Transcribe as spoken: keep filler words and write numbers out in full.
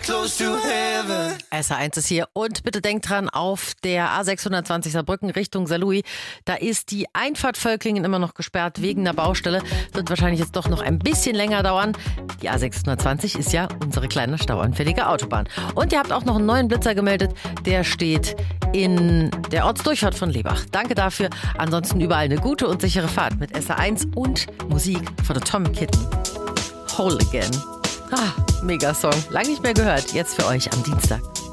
S A eins ist hier und bitte denkt dran, auf der A sechshundertzwanzig Saarbrücken Richtung Saarlouis, da ist die Einfahrt Völklingen immer noch gesperrt wegen einer Baustelle. Wird wahrscheinlich jetzt doch noch ein bisschen länger dauern. Die A sechshundertzwanzig ist ja unsere kleine stauanfällige Autobahn. Und ihr habt auch noch einen neuen Blitzer gemeldet, der steht in der Ortsdurchfahrt von Lebach. Danke dafür. Ansonsten überall eine gute und sichere Fahrt mit S A eins und Musik von Atomic Kitten. Whole Again. Ah, mega Song. Lang nicht mehr gehört. Jetzt für euch am Dienstag.